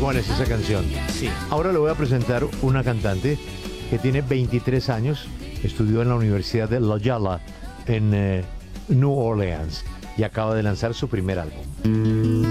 Juan, es esa canción. Sí. Ahora le voy a presentar una cantante que tiene 23 años, estudió en la Universidad de Loyola en New Orleans y acaba de lanzar su primer álbum.